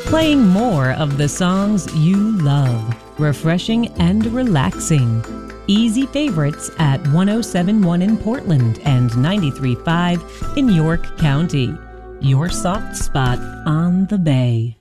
playing more of the songs you love, refreshing and relaxing. Easy favorites at 107.1 in Portland and 93.5 in York County. Your soft spot on the Bay.